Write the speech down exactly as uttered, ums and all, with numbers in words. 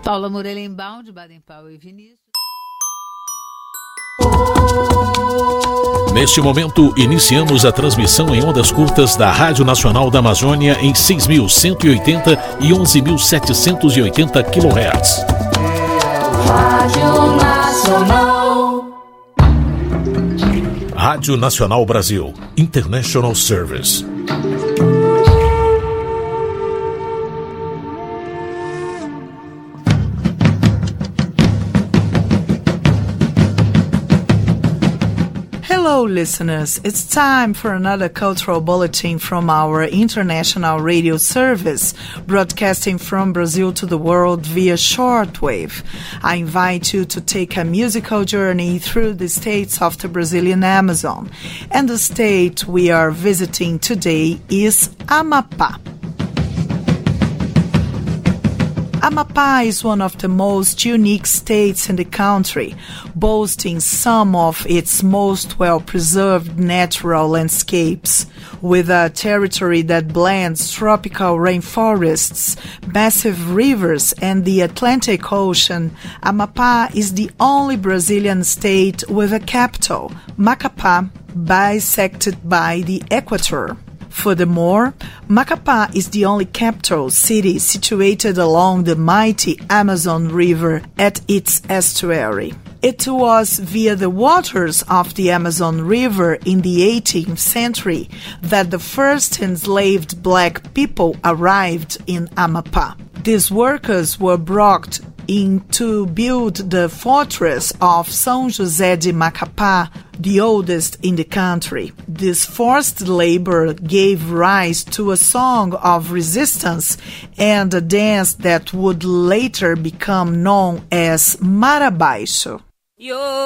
Paula Morelenbaum, de Baden-Powell e Vinícius. Neste momento, iniciamos a transmissão em ondas curtas da Rádio Nacional da Amazônia em seis mil cento e oitenta e onze mil setecentos e oitenta quilohertz. Rádio Nacional. Rádio Nacional Brasil, International Service. Hello, listeners. It's time for another cultural bulletin from our international radio service, broadcasting from Brazil to the world via shortwave. I invite you to take a musical journey through the states of the Brazilian Amazon. And the state we are visiting today is Amapá. Amapá is one of the most unique states in the country, boasting some of its most well-preserved natural landscapes. With a territory that blends tropical rainforests, massive rivers, and the Atlantic Ocean, Amapá is the only Brazilian state with a capital, Macapá, bisected by the equator. Furthermore, Macapá is the only capital city situated along the mighty Amazon River at its estuary. It was via the waters of the Amazon River in the eighteenth century that the first enslaved black people arrived in Amapá. These workers were brought in to build the fortress of São José de Macapá, the oldest in the country. This forced labor gave rise to a song of resistance and a dance that would later become known as Marabaixo. Yo